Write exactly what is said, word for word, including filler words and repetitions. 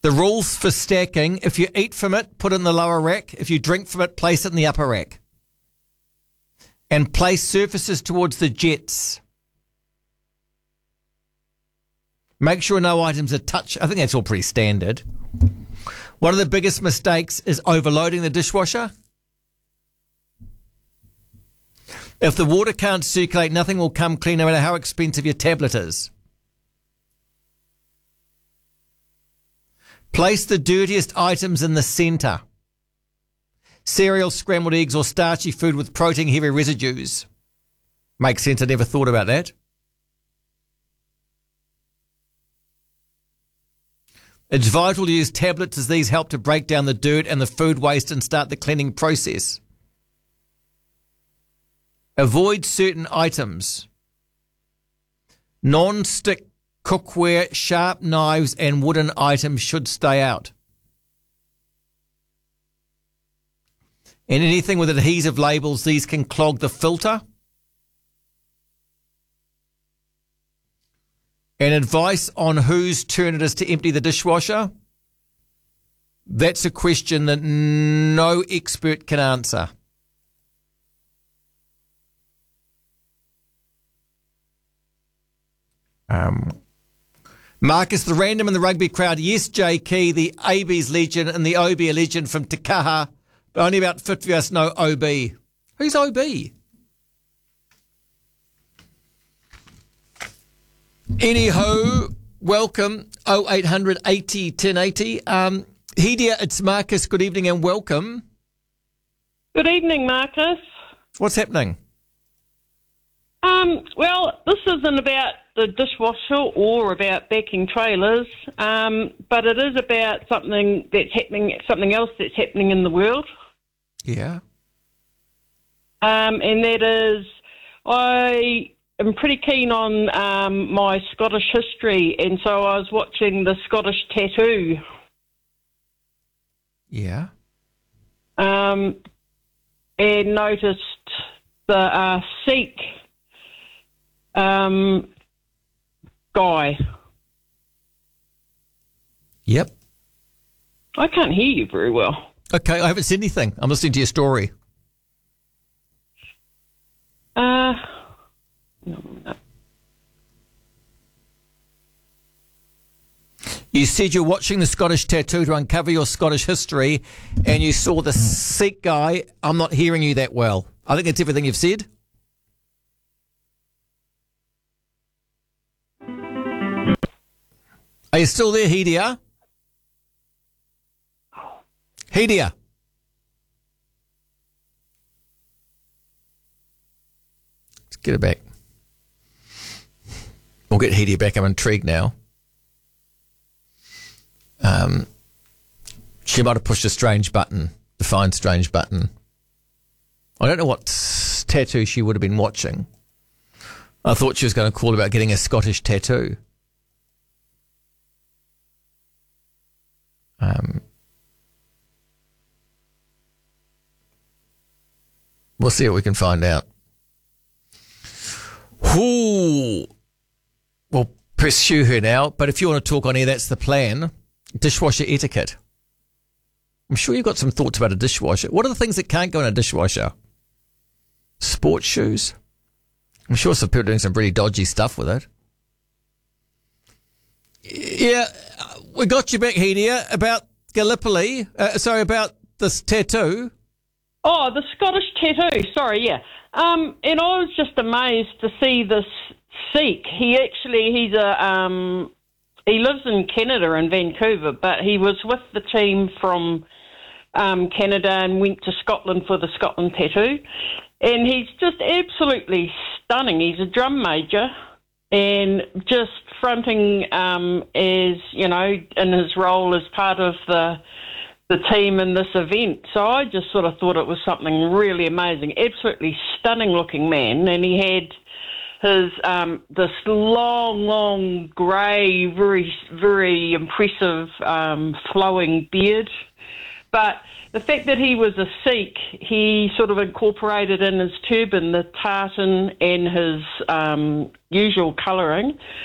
The rules for stacking: if you eat from it, put it in the lower rack. If you drink from it, place it in the upper rack. And place surfaces towards the jets. Make sure no items are touched. I think that's all pretty standard. One of the biggest mistakes is overloading the dishwasher. If the water can't circulate, nothing will come clean, no matter how expensive your tablet is. Place the dirtiest items in the centre. Cereal, scrambled eggs, or starchy food with protein-heavy residues. Makes sense. I never thought about that. It's vital to use tablets as these help to break down the dirt and the food waste and start the cleaning process. Avoid certain items. Non-stick cookware, sharp knives and wooden items should stay out. And anything with adhesive labels, these can clog the filter. And advice on whose turn it is to empty the dishwasher? That's a question that no expert can answer. Um, Marcus, the random in the rugby crowd. Yes, J. Key, the A B's legend and the O B a legend from Te Kaha. But only about fifty of us know O B. Who's O B? Anyhow, welcome. oh eight hundred eighty ten eighty. Um, Hedia, it's Marcus. Good evening and welcome. Good evening, Marcus. What's happening? Um, well, this isn't about the dishwasher or about backing trailers, um, but it is about something that's happening, something else that's happening in the world. Yeah. Um, and that is, I am pretty keen on um, my Scottish history, and so I was watching the Scottish Tattoo. Yeah. Um, and noticed the uh, Sikh um, guy. Yep. I can't hear you very well. Okay, I haven't said anything. I'm listening to your story. Uh, no, no. You said you're watching the Scottish Tattoo to uncover your Scottish history, and you saw the Sikh guy. I'm not hearing you that well. I think that's everything you've said. Are you still there, Hedia? Hedia. Let's get her back. We'll get Hedia back. I'm intrigued now. Um, she might have pushed a strange button, the find strange button. I don't know what tattoo she would have been watching. I thought she was going to call about getting a Scottish tattoo. Um, we'll see what we can find out. Ooh. We'll pursue her now, but if you want to talk on air, that's the plan. Dishwasher etiquette. I'm sure you've got some thoughts about a dishwasher. What are the things that can't go in a dishwasher? Sports shoes. I'm sure some people are doing some pretty dodgy stuff with it. Yeah, we got you back, Hedia, about Gallipoli. Uh, sorry, about this tattoo. Oh, the Scottish Tattoo. Sorry, yeah. Um, and I was just amazed to see this Sikh. He actually, he's a, um, he lives in Canada, in Vancouver, but he was with the team from um, Canada and went to Scotland for the Scotland Tattoo. And he's just absolutely stunning. He's a drum major and just fronting um, as, you know, in his role as part of the the team in this event. So I just sort of thought it was something really amazing. Absolutely stunning looking man. And he had his um, this long, long grey, very, very impressive um, flowing beard. But the fact that he was a Sikh, he sort of incorporated in his turban the tartan and his um, usual colouring.